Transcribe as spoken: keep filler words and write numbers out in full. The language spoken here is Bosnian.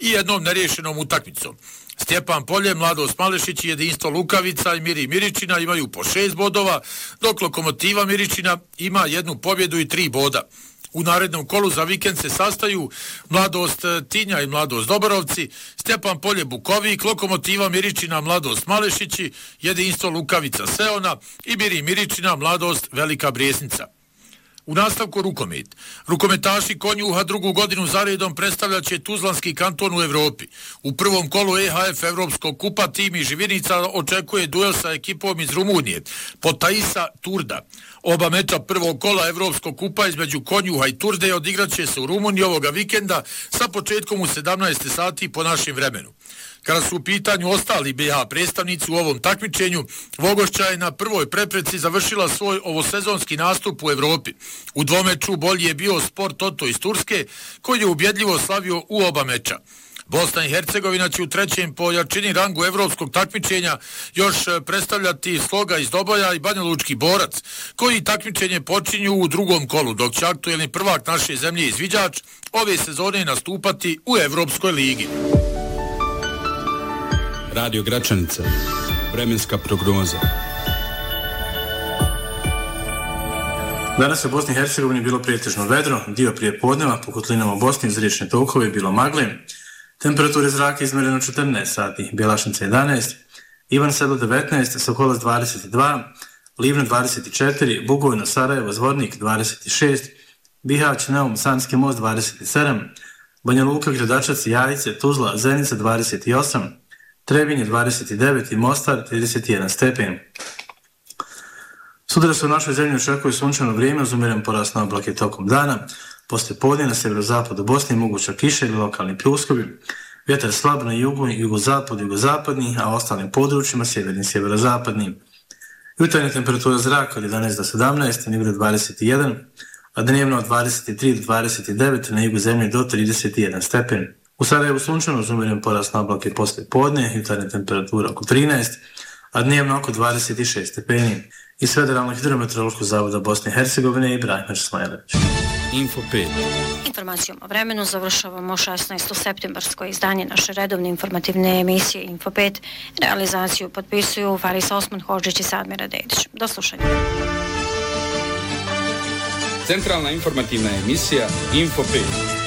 i jednom neriješenom utakmicom. Stjepan Polje, Mladost Malešić i Jedinstvo Lukavica i Miri Miričina imaju po šest bodova, dok Lokomotiva Miričina ima jednu pobjedu i tri boda. U narednom kolu za vikend se sastaju Mladost Tinja i Mladost Doborovci, Stjepan Polje Bukovik, Lokomotiva Miričina, Mladost Malešići, Jedinstvo Lukavica Seona i Miri Miričina, Mladost Velika Brijesnica. U nastavku rukomet. Rukometaši Konjuha drugu godinu zaredom predstavljaće Tuzlanski kanton u Evropi. U prvom kolu E H F Evropskog kupa tim iz Živinica očekuje duel sa ekipom iz Rumunije, Potaisa Turda. Oba meča prvog kola Evropskog kupa između Konjuha i Turde odigraće se u Rumuniji ovoga vikenda sa početkom u sedamnaest sati po našem vremenu. Kada su u pitanju ostali B H predstavnici u ovom takmičenju, Vogošća je na prvoj prepreci završila svoj ovosezonski nastup u Evropi. U dvomeču bolji je bio Sport Toto iz Turske, koji je ubjedljivo slavio u oba meča. Bosna i Hercegovina će u trećem po jačini rangu evropskog takmičenja još predstavljati Sloga iz Doboja i Banjalučki Borac, koji takmičenje počinju u drugom kolu, dok će aktuelni prvak naše zemlje Izviđač ove sezone nastupati u Evropskoj ligi. Radio Gračanica, vremenska prognoza. Danas je u Bosni i Hercegovini bilo pretežno vedro, dio prije podneva, po kotlinama Bosne iz riječne tokove bilo magle, temperature zraka izmjereno četrnaest sati, Bjelašnica jedanaest, Ivan Sedlo devetnaest, Sokolac dvadeset dva, Livno dvadeset četiri, Bugojno, Sarajevo, Zvornik dvadeset šest, Bihać, Neum, Sanski most dvadeset sedam, Banja Luka, Gradačac, Jajice, Tuzla, Zenica dvadeset osam, Trebinje dvadeset devet i Mostar trideset jedan stepen. Sutra se u našoj zemlji očekuje sunčano vrijeme uz umjeren porast na oblake tokom dana. Poslije podne na severozapadu Bosne moguća kiša ili lokalni pljuskovi. Vjetar slab na jugu, jugozapad, jugozapadni, a ostalim područjima sjeverni, sjeverozapadni. Jutarnja temperatura zraka od jedanaest do sedamnaest, na jugu dvadeset jedan, a dnevno od dvadeset tri do dvadeset devet, na jugu zemlje do trideset jedan stepen. U Sarajevu sunčano uz umjeren porast na oblake poslije podne, jutarnja temperatura oko trinaest, a dnevno oko dvadeset šest stepeni. Iz Federalnog hidrometeorološkog zavoda Bosne i Hercegovine Ibrahim Smajlević. Info pet. Informacijom o vremenu završavamo šesnaesto septembarsko izdanje naše redovne informativne emisije Info pet. Realizaciju potpisuju Faris Osman Hodžić i Sadmira Dedić. Do slušanja. Centralna informativna emisija Info pet.